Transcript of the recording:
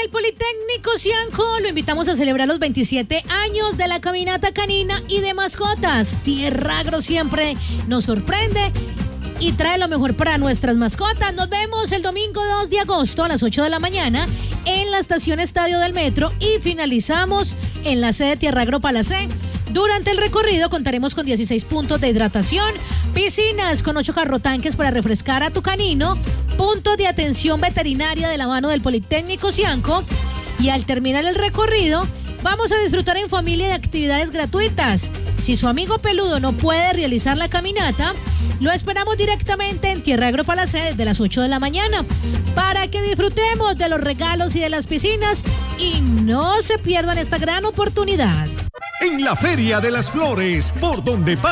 el Politécnico Cianco lo invitamos a celebrar los 27 años de la caminata canina y de mascotas. Tierra Agro siempre nos sorprende y trae lo mejor para nuestras mascotas. Nos vemos el domingo 2 de agosto a las 8 de la mañana en la estación Estadio del Metro y finalizamos en la sede Tierra Agro Palacé. Durante el recorrido contaremos con 16 puntos de hidratación, piscinas con 8 carrotanques para refrescar a tu canino, puntos de atención veterinaria de la mano del Politécnico Cianco y al terminar el recorrido vamos a disfrutar en familia de actividades gratuitas. Si su amigo peludo no puede realizar la caminata, lo esperamos directamente en Tierra Agro Palacé desde las 8 de la mañana para que disfrutemos de los regalos y de las piscinas y no se pierdan esta gran oportunidad. En la Feria de las Flores, por donde